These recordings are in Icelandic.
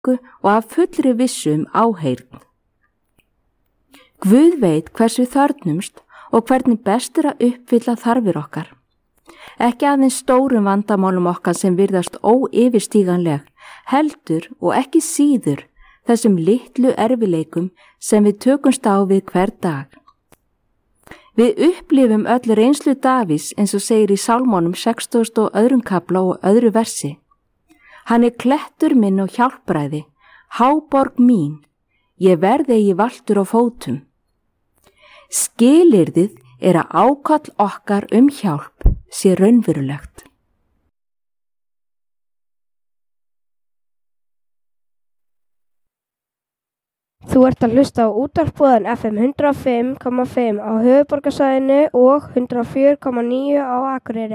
orku og af fullri vissu áheyrn. Guð veit hversu þörfnumst og hvernig best að uppfylla þarfir okkar. Ekki aðeins stórum vandamálum okkar sem virðast óyfirstíganleg, heldur og ekki síður þessum litlu erfileikum sem við tökumst á við hver dag. Við upplifum öll reynslu Davís eins og segir í Sálmónum 62. kafla og 2. versi. Hann klettur minn og hjálpræði, háborg mín, ég verð eigi valtur á fótum. Skilyrðið að ákall okkar hjálp sé raunverulegt. Þú ert að hlusta á útvarpsboðan FM 105,5 á höfuðborgarsvæðinu og 104,9 á Akureyri.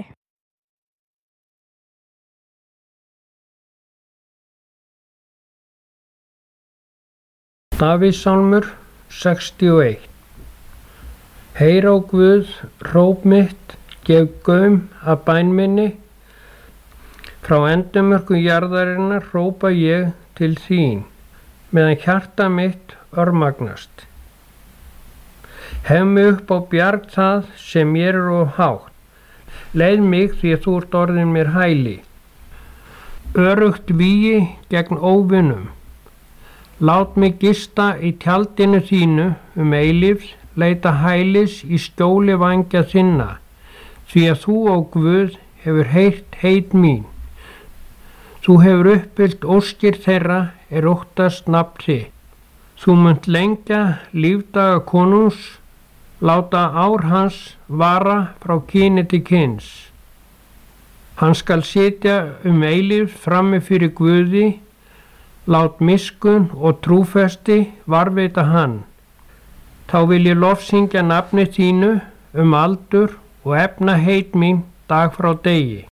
Davíðssálmur 61. Heyr á Guð, hróp mitt, gef gaum að bæn minni. Frá endimörkum jarðarinnar hrópa ég til þín, meðan hjarta mitt örmagnast. Hef mig upp á bjarg það sem mér of hátt. Leið mig því að þú ert orðin mér hæli. Örugt vígi gegn óvinum. Lát mig gista í tjaldinu þínu eilífs, leita hælis í skjóli vængja þinna, því að þú, ó Guð, hefur heyrt heit mín. Þú hefur uppfyllt óskir þeirra óttast nafn þitt. Þú munt lengja lífdaga konungs, láta ár hans vara frá kyni til kyns. Hann skal sitja eilífs frammi fyrir Guði, lát miskun og trúfesti varðveita hann. Þá vil ég lofsyngja nafni þínu aldur og efna heit mín dag frá degi.